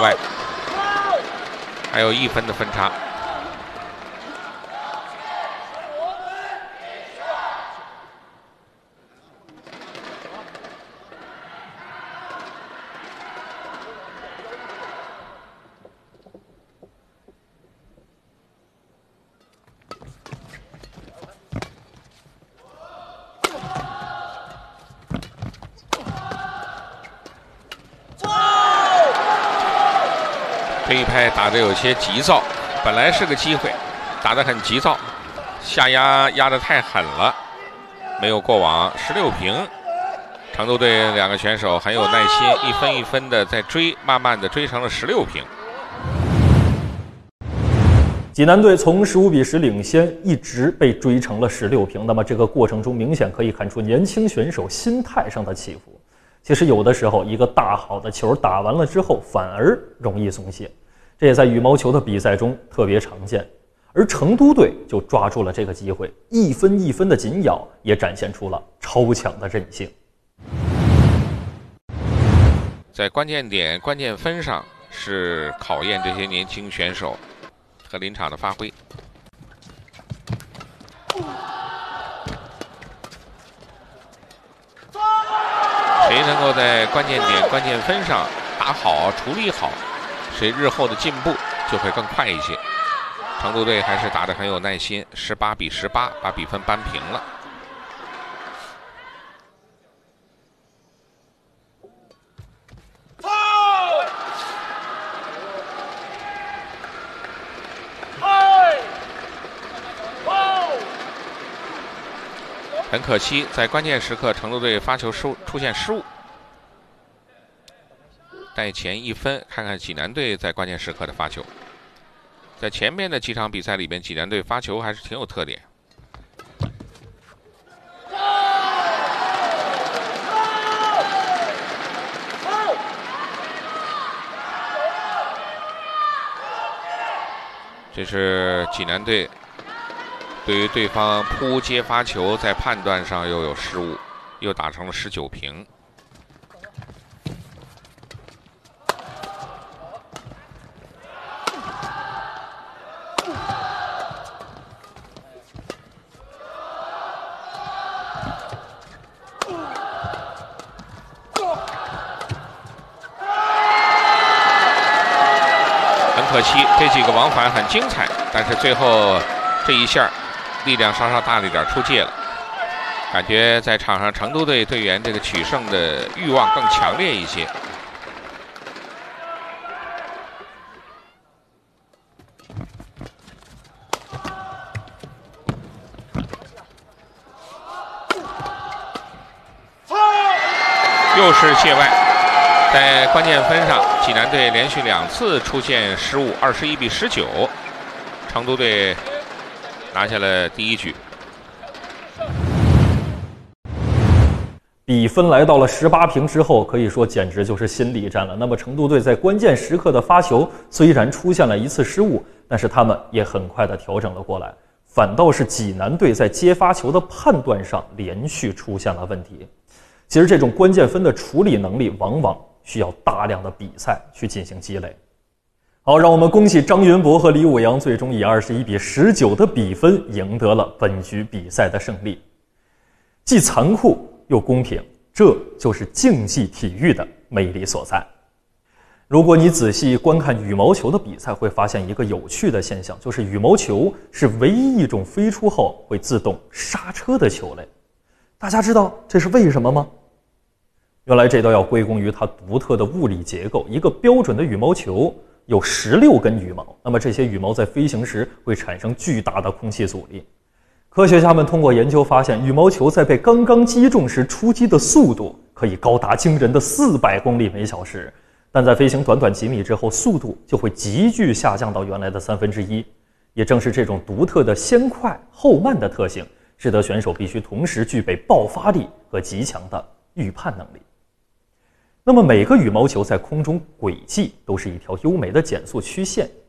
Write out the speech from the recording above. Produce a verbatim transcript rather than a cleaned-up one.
外，还有一分的分差。这一拍打得有些急躁，本来是个机会，打得很急躁，下压压得太狠了，没有过网，十六平。成都队两个选手很有耐心，一分一分的在追，慢慢的追成了十六平。 济南队从十五比十领先，一直被追成了十六平。那么这个过程中，明显可以看出年轻选手心态上的起伏。其实有的时候，一个大好的球打完了之后，反而容易松懈。这也在羽毛球的比赛中特别常见，而成都队就抓住了这个机会，一分一分的紧咬，也展现出了超强的韧性。 在关键点、关键分上是考验这些年轻选手和临场的发挥。谁能够在关键点、关键分上打好、处理好，谁日后的进步就会更快一些。成都队还是打得很有耐心，十八比十八把比分扳平了。很可惜，在关键时刻，成都队发球失误出现失误。带前一分，看看济南队在关键时刻的发球。在前面的几场比赛里边，济南队发球还是挺有特点。这是济南队对于对方扑接发球，在判断上又有失误，又打成了十九平。很可惜，这几个往返很精彩，但是最后这一下力量稍稍大了一点，出界了。感觉在场上成都队队员这个取胜的欲望更强烈一些。又是界外。在关键分上，济南队连续两次出现失误，二十一比十九，成都队拿下了第一局。 比分来到了十八平之后，可以说简直就是心理战了。那么成都队在关键时刻的发球虽然出现了一次失误，但是他们也很快的调整了过来，反倒是济南队在接发球的判断上连续出现了问题。其实这种关键分的处理能力往往需要大量的比赛去进行积累。好，让我们恭喜张云博和李武阳最终以二十一比十九的比分赢得了本局比赛的胜利。既残酷又公平，这就是竞技体育的魅力所在。如果你仔细观看羽毛球的比赛，会发现一个有趣的现象，就是羽毛球是唯一一种飞出后会自动刹车的球类。大家知道这是为什么吗？原来这都要归功于它独特的物理结构。一个标准的羽毛球有十六根羽毛，那么这些羽毛在飞行时会产生巨大的空气阻力。科学家们通过研究发现，羽毛球在被刚刚击中时出击的速度可以高达惊人的四百公里每小时，但在飞行短短几米之后，速度就会急剧下降到原来的三分之一。也正是这种独特的先快后慢的特性，使得选手必须同时具备爆发力和极强的预判能力。那么每个羽毛球在空中轨迹都是一条优美的减速曲线，